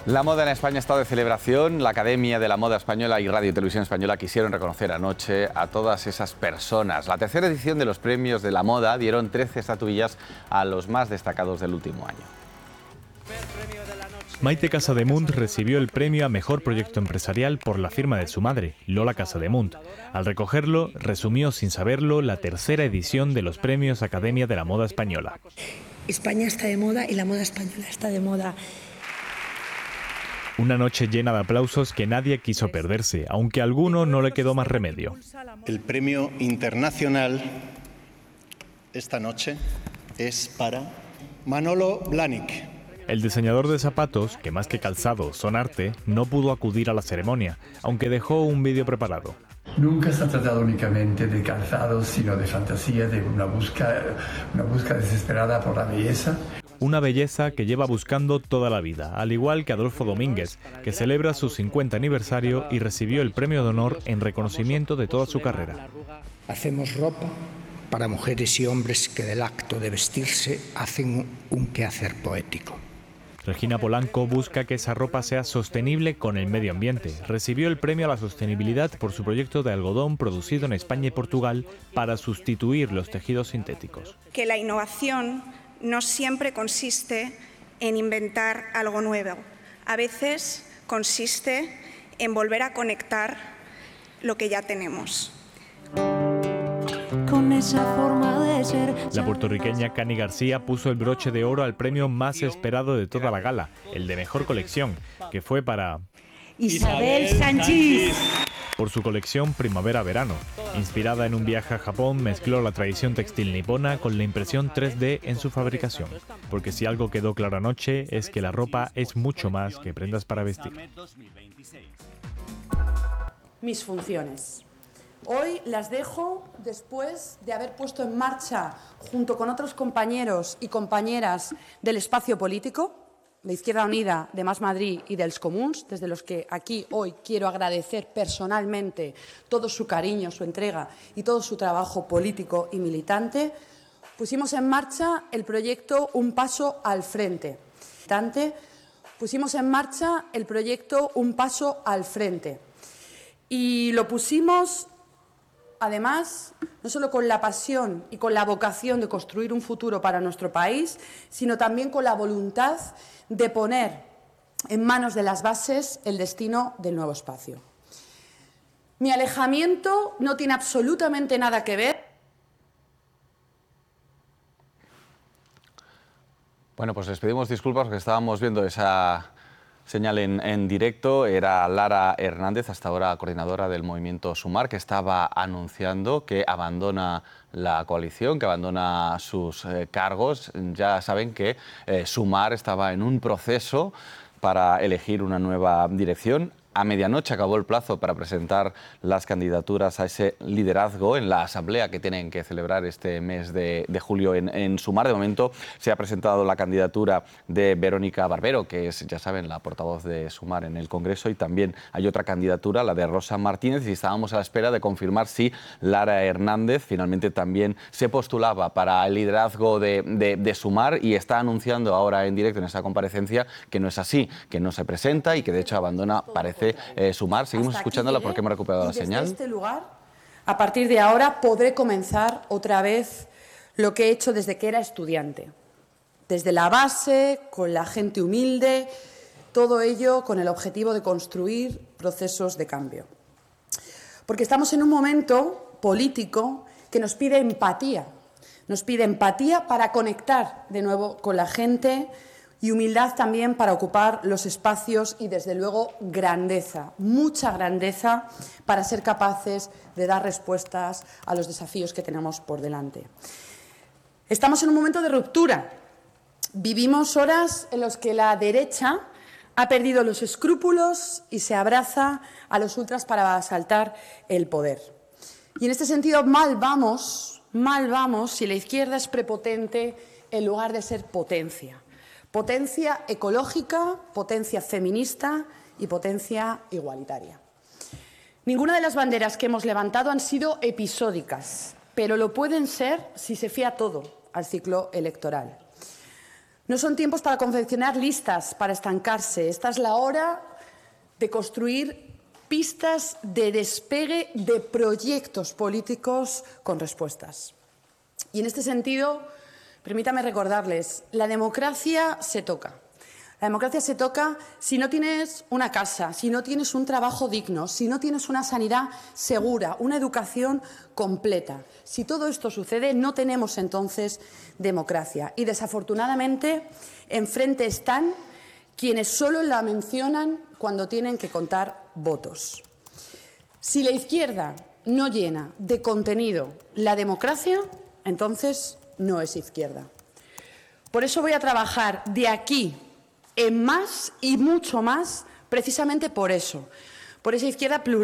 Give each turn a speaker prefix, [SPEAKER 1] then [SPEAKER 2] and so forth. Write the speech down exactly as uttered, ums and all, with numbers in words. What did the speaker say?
[SPEAKER 1] La moda en España está de celebración. La Academia de la Moda Española y Radio y Televisión Española quisieron reconocer anoche a todas esas personas. La tercera edición de los premios de la moda dieron trece estatuillas a los más destacados del último año.
[SPEAKER 2] Maite Casademunt recibió el premio a Mejor Proyecto Empresarial por la firma de su madre, Lola Casademunt. Al recogerlo, resumió sin saberlo la tercera edición de los premios Academia de la Moda Española.
[SPEAKER 3] España está de moda y la moda española está de moda.
[SPEAKER 2] Una noche llena de aplausos que nadie quiso perderse, aunque a alguno no le quedó más remedio.
[SPEAKER 4] El premio internacional esta noche es para Manolo Blahnik.
[SPEAKER 2] El diseñador de zapatos, que más que calzado son arte, no pudo acudir a la ceremonia, aunque dejó un vídeo preparado.
[SPEAKER 5] Nunca se ha tratado únicamente de calzados, sino de fantasía, de una búsqueda, una búsqueda desesperada por la belleza.
[SPEAKER 2] Una belleza que lleva buscando toda la vida, al igual que Adolfo Domínguez, que celebra su cincuenta aniversario y recibió el premio de honor en reconocimiento de toda su carrera.
[SPEAKER 6] Hacemos ropa para mujeres y hombres que del acto de vestirse hacen un quehacer poético.
[SPEAKER 2] Regina Polanco busca que esa ropa sea sostenible con el medio ambiente. Recibió el premio a la sostenibilidad por su proyecto de algodón producido en España y Portugal para sustituir los tejidos sintéticos.
[SPEAKER 7] Que la innovación no siempre consiste en inventar algo nuevo. A veces consiste en volver a conectar lo que ya tenemos.
[SPEAKER 8] Con esa forma de ser.
[SPEAKER 2] La puertorriqueña Cani García puso el broche de oro al premio más esperado de toda la gala, el de Mejor Colección, que fue para
[SPEAKER 8] Isabel Sanchís.
[SPEAKER 2] Por su colección Primavera-Verano. Inspirada en un viaje a Japón, mezcló la tradición textil nipona con la impresión tres D en su fabricación. Porque si algo quedó claro anoche es que la ropa es mucho más que prendas para vestir.
[SPEAKER 9] Mis funciones. Hoy las dejo después de haber puesto en marcha, junto con otros compañeros y compañeras del espacio político, de Izquierda Unida, de Más Madrid y dels Comuns, desde los que aquí hoy quiero agradecer personalmente todo su cariño, su entrega y todo su trabajo político y militante, pusimos en marcha el proyecto Un Paso al Frente. Pusimos en marcha el proyecto Un Paso al Frente. Y lo pusimos, además, no solo con la pasión y con la vocación de construir un futuro para nuestro país, sino también con la voluntad de poner en manos de las bases el destino del nuevo espacio. Mi alejamiento no tiene absolutamente nada que ver.
[SPEAKER 1] Bueno, pues les pedimos disculpas porque estábamos viendo esa señal en, en directo. Era Lara Hernández, hasta ahora coordinadora del movimiento Sumar, que estaba anunciando que abandona la coalición, que abandona sus eh, cargos. Ya saben que eh, Sumar estaba en un proceso para elegir una nueva dirección. A medianoche acabó el plazo para presentar las candidaturas a ese liderazgo en la asamblea que tienen que celebrar este mes de, de julio en, en Sumar. De momento se ha presentado la candidatura de Verónica Barbero, que es, ya saben, la portavoz de Sumar en el Congreso, y también hay otra candidatura, la de Rosa Martínez, y estábamos a la espera de confirmar si Lara Hernández finalmente también se postulaba para el liderazgo de, de, de Sumar, y está anunciando ahora en directo en esa comparecencia que no es así, que no se presenta y que de hecho abandona, parece, Eh, Sumar. Seguimos escuchándola porque hemos recuperado la señal.
[SPEAKER 9] Desde este lugar, a partir de ahora, podré comenzar otra vez lo que he hecho desde que era estudiante. Desde la base, con la gente humilde, todo ello con el objetivo de construir procesos de cambio. Porque estamos en un momento político que nos pide empatía. Nos pide empatía para conectar de nuevo con la gente, y humildad también para ocupar los espacios y, desde luego, grandeza, mucha grandeza para ser capaces de dar respuestas a los desafíos que tenemos por delante. Estamos en un momento de ruptura. Vivimos horas en las que la derecha ha perdido los escrúpulos y se abraza a los ultras para asaltar el poder. Y en este sentido, mal vamos, mal vamos si la izquierda es prepotente en lugar de ser potencia. Potencia ecológica, potencia feminista y potencia igualitaria. Ninguna de las banderas que hemos levantado han sido episódicas, pero lo pueden ser si se fía todo al ciclo electoral. No son tiempos para confeccionar listas, para estancarse. Esta es la hora de construir pistas de despegue de proyectos políticos con respuestas. Y en este sentido, permítame recordarles, la democracia se toca. La democracia se toca si no tienes una casa, si no tienes un trabajo digno, si no tienes una sanidad segura, una educación completa. Si todo esto sucede, no tenemos entonces democracia. Y desafortunadamente, enfrente están quienes solo la mencionan cuando tienen que contar votos. Si la izquierda no llena de contenido la democracia, entonces no es izquierda. Por eso voy a trabajar de aquí en más y mucho más, precisamente por eso, por esa izquierda plural.